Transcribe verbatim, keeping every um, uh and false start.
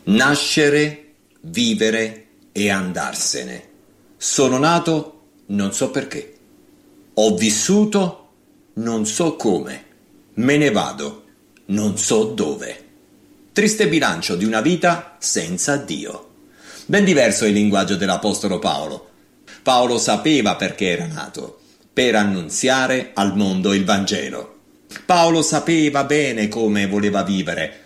Nascere, vivere e andarsene. Sono nato, non so perché. Ho vissuto, non so come. Me ne vado, non so dove. Triste bilancio di una vita senza Dio. Ben diverso è il linguaggio dell'Apostolo Paolo. Paolo sapeva perché era nato, per annunziare al mondo il Vangelo. Paolo sapeva bene come voleva vivere,